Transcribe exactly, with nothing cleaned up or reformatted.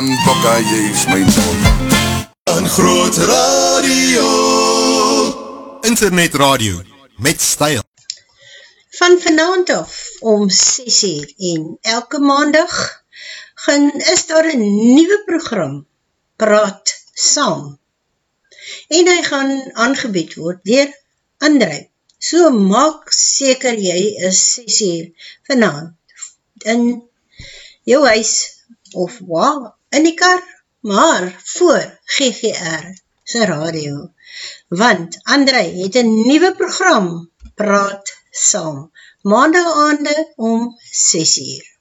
Bokka, jy is my man. Een groot radio. Internet radio, met styl. Van vanaand af om ses uur en elke maandag gaan, is daar een nieuwe program, Praat Saam. En hy gaan aangebied word deur André. So maak seker jy is ses uur vanaand in jou huis of waar, in die kar, maar voor G G R se radio. Want André het een nieuwe program, Praat Saam, maandagaande om ses uur.